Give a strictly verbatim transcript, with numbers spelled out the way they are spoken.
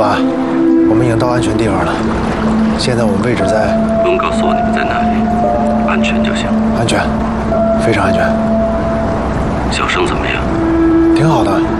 板，我们已经到安全地方了。现在我们位置在…… 不用告诉我你们在哪里，安全就行。 安全，非常安全。 小生怎么样？ 挺好的。